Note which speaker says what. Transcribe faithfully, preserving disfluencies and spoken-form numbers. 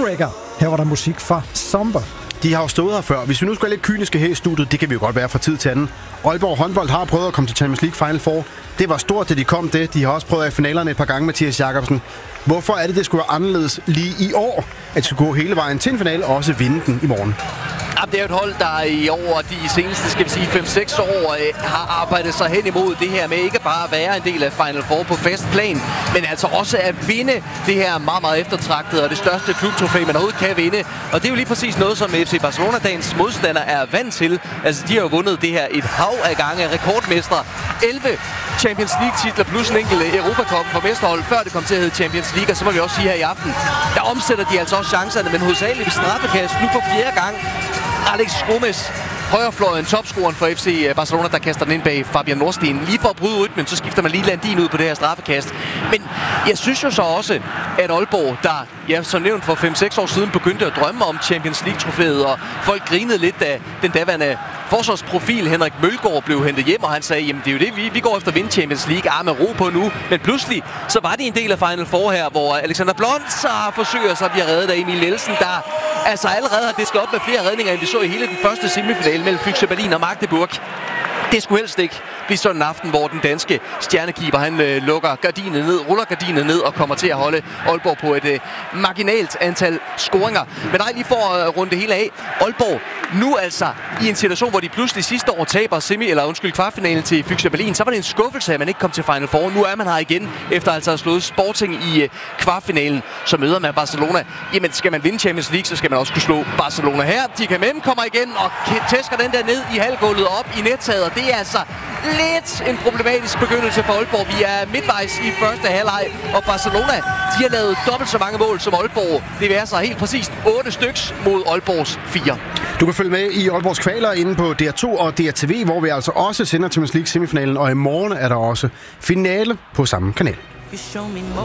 Speaker 1: Moonraker. Her var der musik fra Somber.
Speaker 2: De har jo stået her før. Hvis vi nu skal være lidt kyniske her i studiet, det kan vi jo godt være fra tid til anden. Aalborg håndbold har prøvet at komme til Champions League Final Four. Det var stort, at de kom det. De har også prøvet at finalerne et par gange, Mathias Jakobsen. Hvorfor er det, det skulle være anderledes lige i år, at de skulle gå hele vejen til en finale og også vinde den i morgen?
Speaker 3: Jamen, det er jo et hold, der i over de seneste, skal vi sige, fem seks år øh, har arbejdet sig hen imod det her med ikke bare at være en del af Final Four på fast plan, men altså også at vinde det her meget, meget eftertragtede og det største klubtrofæ, man overhovedet kan vinde. Og det er jo lige præcis noget, som F C Barcelona, dagens modstander, er vant til. Altså, de har jo vundet det her et hav af gange, rekordmestre. elleve Champions League-titler plus en enkelt Europacup for mesterhold, før det kom til at hedde Champions League. Og så må vi også sige her i aften, der omsætter de altså også chancerne, men hovedsageligt ved straffekast nu for fjerde gang. Alex Gomes, højrefløjen, topscoren for F C Barcelona, der kaster den ind bag Fabian Nordsten. Lige for at bryde rytmen, så skifter man lige Landin ud på det her straffekast. Men jeg synes jo så også, at Aalborg, der ja, som nævnt for fem seks år siden, begyndte at drømme om Champions League-trofæet, og folk grinede lidt, da den daværende forsvarsprofil Henrik Mølgaard blev hentet hjem, og han sagde, jamen det er jo det, vi, vi går efter at vinde Champions League. Ah, med ro på nu. Men pludselig, så var det en del af Final Four her, hvor Alexander Blonsa forsøger sig at blive reddet af Emil Nielsen, der altså allerede har disket op med flere redninger, end vi så i hele den første semifinale mellem Füchse Berlin og Magdeburg. Det skulle helst ikke blive sådan en aften, hvor den danske stjernekeeper, han øh, lukker gardinet ned, ruller gardinet ned og kommer til at holde Aalborg på et øh, marginalt antal scoringer. Men nej, lige for at øh, runde det hele af. Aalborg nu altså i en situation, hvor de pludselig sidste år taber semi, eller undskyld, kvartfinalen til Füchse Berlin, så var det en skuffelse, at man ikke kom til Final Four. Nu er man her igen, efter altså at have slået Sporting i øh, kvartfinalen, så møder man Barcelona. Jamen, skal man vinde Champions League, så skal man også kunne slå Barcelona her. De kan med dem, kommer igen og tæsker den der ned i halvgulvet op i nettaget, og det er altså lidt en problematisk begyndelse for Aalborg. Vi er midtvejs i første halvleg, og Barcelona, de har lavet dobbelt så mange mål som Aalborg. Det vil altså helt præcist otte styks mod Aalborgs fire.
Speaker 2: Du kan følge med i Aalborgs kvaler inde på D R to og D R T V, hvor vi altså også sender Champions League semifinalen, og i morgen er der også finale på samme kanal.